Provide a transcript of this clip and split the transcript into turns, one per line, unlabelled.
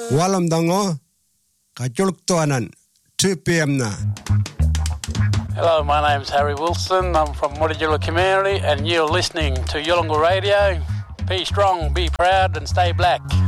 Walam dango kajuluk tuanan 2 p.m. na.
Hello, my name's Harry Wilson. I'm from Mutijula community and you're listening to Yolngu Radio. Be strong, be proud and stay black.